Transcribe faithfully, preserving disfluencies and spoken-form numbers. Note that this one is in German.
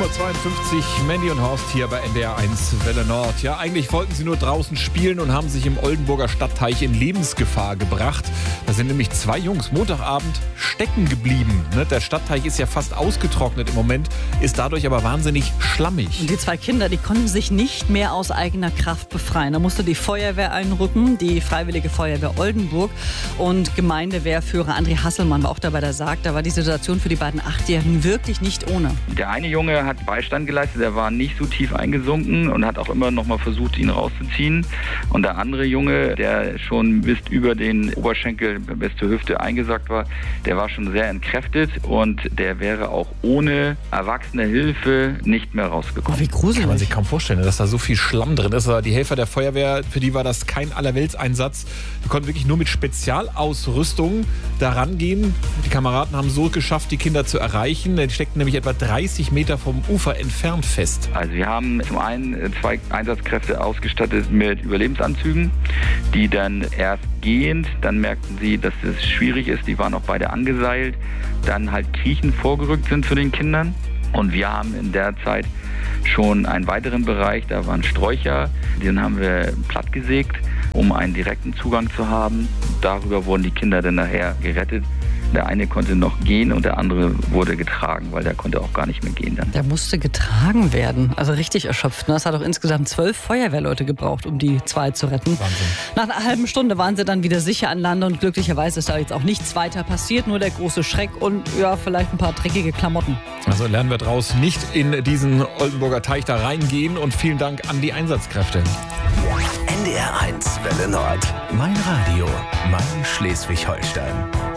Uhr zweiundfünfzig, Mandy und Horst hier bei N D R eins Welle Nord. Ja, eigentlich wollten sie nur draußen spielen und haben sich im Oldenburger Stadtteich in Lebensgefahr gebracht. Da sind nämlich zwei Jungs Montagabend stecken geblieben. Der Stadtteich ist ja fast ausgetrocknet im Moment, ist dadurch aber wahnsinnig schlammig. Und die zwei Kinder, die konnten sich nicht mehr aus eigener Kraft befreien. Da musste die Feuerwehr einrücken, die Freiwillige Feuerwehr Oldenburg. Und Gemeindewehrführer André Hasselmann war auch dabei, der sagt, da war die Situation für die beiden Achtjährigen wirklich nicht ohne. Der eine Junge hat Beistand geleistet, der war nicht so tief eingesunken und hat auch immer noch mal versucht, ihn rauszuziehen. Und der andere Junge, der schon bis über den Oberschenkel bis zur Hüfte eingesackt war, der war schon sehr entkräftet und der wäre auch ohne erwachsene Hilfe nicht mehr rausgekommen. Oh, wie gruselig. Kann man sich kaum vorstellen, dass da so viel Schlamm drin ist. Die Helfer der Feuerwehr, für die war das kein Allerweltseinsatz. Wir konnten wirklich nur mit Spezialausrüstung da rangehen. Die Kameraden haben so geschafft, die Kinder zu erreichen. Die steckten nämlich etwa dreißig Meter vom Ufer entfernt fest. Also wir haben zum einen zwei Einsatzkräfte ausgestattet mit Überlebensanzügen, die dann erst gehend, dann merkten sie, dass es schwierig ist, die waren auch beide angeseilt, dann halt kriechend vorgerückt sind zu den Kindern. Und wir haben in der Zeit schon einen weiteren Bereich, da waren Sträucher, den haben wir plattgesägt, um einen direkten Zugang zu haben. Darüber wurden die Kinder dann nachher gerettet. Der eine konnte noch gehen und der andere wurde getragen, weil der konnte auch gar nicht mehr gehen dann. Der musste getragen werden, also richtig erschöpft. Das hat auch insgesamt zwölf Feuerwehrleute gebraucht, um die zwei zu retten. Wahnsinn. Nach einer halben Stunde waren sie dann wieder sicher an Land und glücklicherweise ist da jetzt auch nichts weiter passiert, nur der große Schreck und ja, vielleicht ein paar dreckige Klamotten. Also lernen wir draus nicht in diesen Oldenburger Teich da reingehen und vielen Dank an die Einsatzkräfte. N D R eins Welle Nord. Mein Radio, mein Schleswig-Holstein.